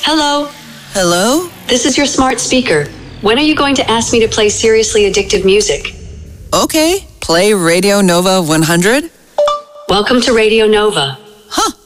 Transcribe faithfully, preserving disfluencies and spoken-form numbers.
Hello? Hello? This is your smart speaker. When are you going to ask me to play seriously addictive music? Okay, play Radio Nova one hundred. Welcome to Radio Nova. Huh.